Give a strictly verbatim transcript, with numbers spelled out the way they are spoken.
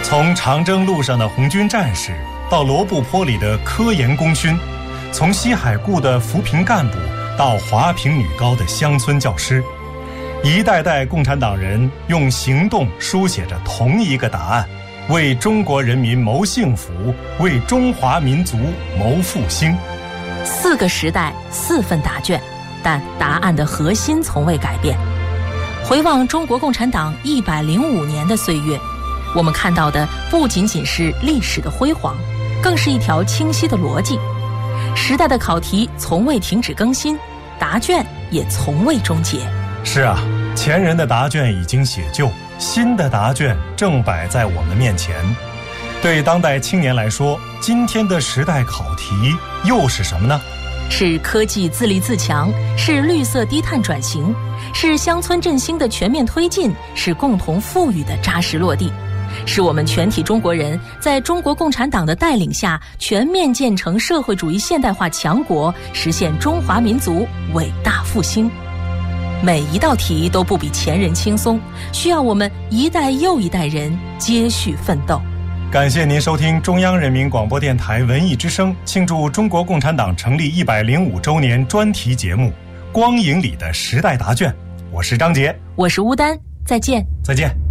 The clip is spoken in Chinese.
从长征路上的红军战士，到罗布泊里的科研功勋，从西海固的扶贫干部，到华坪女高的乡村教师，一代代共产党人用行动书写着同一个答案：为中国人民谋幸福，为中华民族谋复兴。 四个时代，四份答卷，但答案的核心从未改变。回望中国共产党一百零五年的岁月，我们看到的不仅仅是历史的辉煌，更是一条清晰的逻辑。时代的考题从未停止更新，答卷也从未终结。 是啊，前人的答卷已经写就，新的答卷正摆在我们面前。对当代青年来说，今天的时代考题又是什么呢？ 是科技自立自强，是绿色低碳转型，是乡村振兴的全面推进，是共同富裕的扎实落地，是我们全体中国人在中国共产党的带领下全面建成社会主义现代化强国，实现中华民族伟大复兴。每一道题都不比前人轻松，需要我们一代又一代人接续奋斗。 感谢您收听中央人民广播电台文艺之声庆祝中国共产党成立一百零五周年专题节目《光影里的时代答卷》，我是张杰， 我是乌丹，再见， 再见。